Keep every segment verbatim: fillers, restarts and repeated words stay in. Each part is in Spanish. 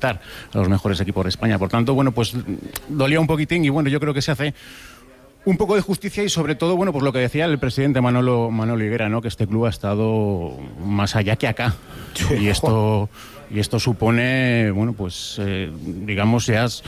enfrentar a los mejores equipos de España. Por tanto, bueno, pues dolía un poquitín y bueno, yo creo que se hace un poco de justicia y sobre todo, bueno, pues lo que decía el presidente Manolo, Manolo Higuera, ¿no? Que este club ha estado más allá que acá. Y esto, y esto supone, bueno, pues eh, digamos ya es,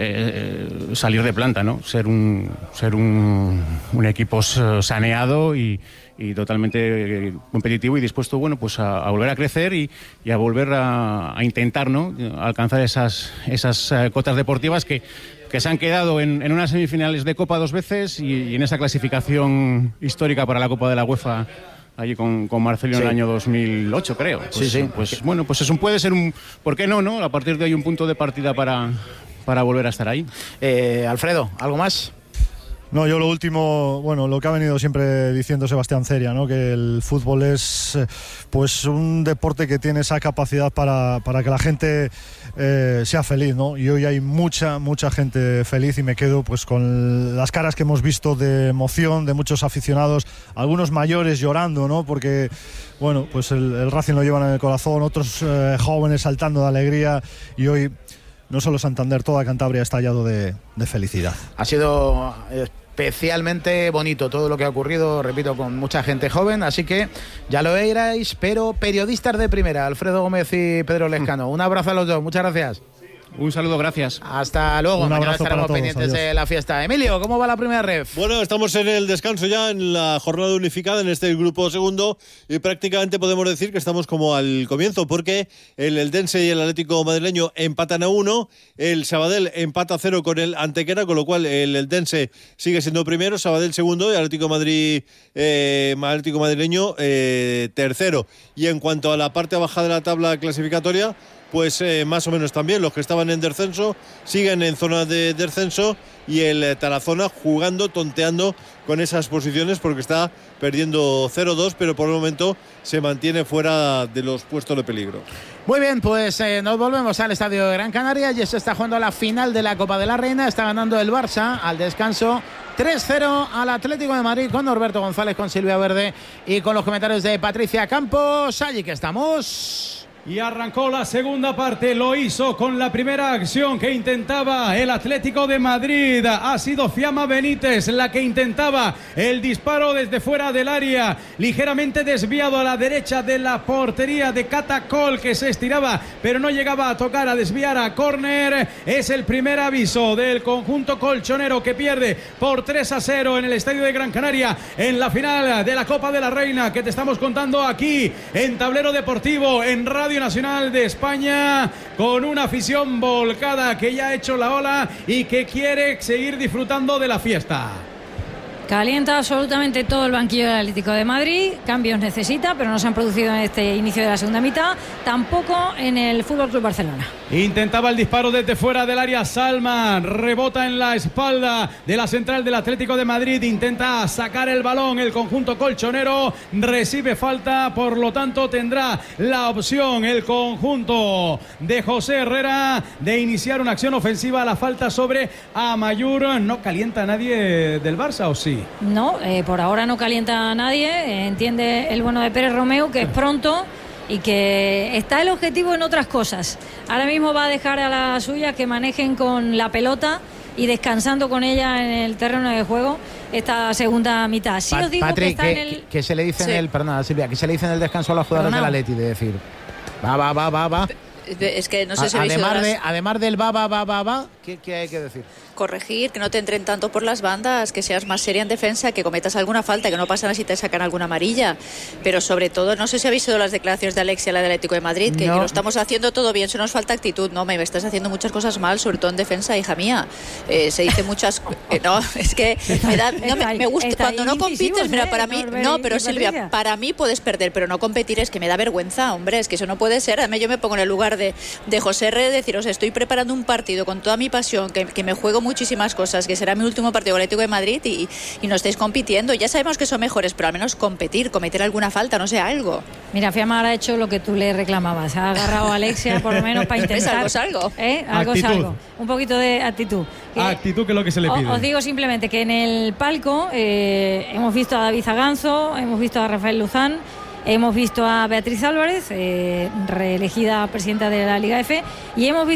eh, salir de planta, ¿no? Ser un, ser un, un equipo saneado y, y totalmente competitivo y dispuesto, bueno, pues a, a volver a crecer y, y a volver a, a intentar, ¿no? Alcanzar esas, esas uh, cotas deportivas que que se han quedado en, en unas semifinales de Copa dos veces y, y en esa clasificación histórica para la Copa de la UEFA allí con, con Marcelino sí. En el año dos mil ocho, creo. Pues, sí, sí. Pues bueno, pues eso puede ser un... ¿Por qué no, no? A partir de ahí un punto de partida para, para volver a estar ahí. Eh, Alfredo, ¿algo más? No, yo lo último, bueno, lo que ha venido siempre diciendo Sebastián Ceria, ¿no? Que el fútbol es pues un deporte que tiene esa capacidad para, para que la gente eh, sea feliz, ¿no? Y hoy hay mucha, mucha gente feliz y me quedo pues con las caras que hemos visto de emoción de muchos aficionados, algunos mayores llorando, ¿no? Porque, bueno, pues el, el Racing lo llevan en el corazón, otros eh, jóvenes saltando de alegría y hoy... No solo Santander, toda Cantabria ha estallado de, de felicidad. Ha sido especialmente bonito todo lo que ha ocurrido, repito, con mucha gente joven, así que ya lo veréis, pero periodistas de primera, Alfredo Gómez y Pedro Lezcano. Un abrazo a los dos, muchas gracias. Un saludo, gracias. Hasta luego. Un Mañana abrazo estaremos para todos, pendientes adiós. de la fiesta. Emilio, ¿cómo va la primera ref? Bueno, estamos en el descanso ya, en la jornada unificada, en este grupo segundo, y prácticamente podemos decir que estamos como al comienzo, porque el Eldense y el Atlético madrileño empatan a uno, el Sabadell empata a cero con el Antequera, con lo cual el Eldense sigue siendo primero, Sabadell segundo y Atlético Madrid, eh, Atlético madrileño eh, tercero. Y en cuanto a la parte baja de la tabla clasificatoria, pues eh, más o menos también los que estaban en descenso siguen en zona de descenso y el eh, Tarazona jugando, tonteando con esas posiciones porque está perdiendo cero dos, pero por el momento se mantiene fuera de los puestos de peligro. Muy bien, pues eh, nos volvemos al estadio de Gran Canaria. Ya se está jugando la final de la Copa de la Reina. Está ganando el Barça al descanso tres cero al Atlético de Madrid con Norberto González, con Silvia Verde y con los comentarios de Patricia Campos. Allí que estamos. Y arrancó la segunda parte, lo hizo con la primera acción que intentaba el Atlético de Madrid. Ha sido Fiamma Benítez la que intentaba el disparo desde fuera del área, ligeramente desviado a la derecha de la portería de Catacol, que se estiraba pero no llegaba a tocar, a desviar a córner. Es el primer aviso del conjunto colchonero que pierde por tres a cero en el estadio de Gran Canaria en la final de la Copa de la Reina, que te estamos contando aquí en Tablero Deportivo, en Radio Nacional de España, con una afición volcada que ya ha hecho la ola y que quiere seguir disfrutando de la fiesta. Calienta absolutamente todo el banquillo del Atlético de Madrid. Cambios necesita, pero no se han producido en este inicio de la segunda mitad. Tampoco en el F C Barcelona. Intentaba el disparo desde fuera del área Salman. Rebota en la espalda de la central del Atlético de Madrid. Intenta sacar el balón el conjunto colchonero. Recibe falta, por lo tanto tendrá la opción el conjunto de José Herrera de iniciar una acción ofensiva. La falta sobre Amayur. No calienta a nadie del Barça, ¿o sí? No, eh, por ahora no calienta a nadie. eh, Entiende el bueno de Pérez Romeu que es pronto y que está el objetivo en otras cosas. Ahora mismo va a dejar a las suyas que manejen con la pelota y descansando con ella en el terreno de juego esta segunda mitad. Sí, Pa- os digo Patrick, que está que, en el... que se le dice Sí. en el... Perdona, Silvia, que se le dice en el descanso a los jugadores Perdona. del Atleti de decir... Va, va, va, va, va. Es que no sé si A- habéis oído además, las- de, además del va, va, va, va, va, ¿qué, qué hay que decir? corregir, que no te entren tanto por las bandas, que seas más seria en defensa, que cometas alguna falta, que no pasa nada si te sacan alguna amarilla. Pero sobre todo, no sé si habéis oído las declaraciones de Alexia, la del Atlético de Madrid, que, No. que lo estamos haciendo todo bien, solo nos falta actitud. No, me, me estás haciendo muchas cosas mal, sobre todo en defensa, hija mía. Eh, se dice muchas... eh, no, es que me, da, no, me, me gusta... Está Cuando no incisivos, compites, mira, ¿eh? para mí... Norbert No, y- pero y Silvia, Patricia. para mí puedes perder, pero no competir es que me da vergüenza, hombre, es que eso no puede ser. Además, yo me pongo en el lugar de, de José R. deciros, estoy preparando un partido con toda mi pasión, que, que me juego muchísimas cosas, que será mi último partido con el Atlético de Madrid y, y no estáis compitiendo. Ya sabemos que son mejores, pero al menos competir, cometer alguna falta, no sé, algo. Mira, Fiamma ahora ha hecho lo que tú le reclamabas. Ha agarrado a Alexia por lo menos para Es intentar... algo, es algo. ¿Eh? Algo es Actitud. algo. Un poquito de actitud. Que- Actitud, que es lo que se le O- pide. Os digo simplemente que en el palco eh, hemos visto a David Zaganzo, hemos visto a Rafael Luzán, hemos visto a Beatriz Álvarez, eh, reelegida presidenta de la Liga F, y hemos visto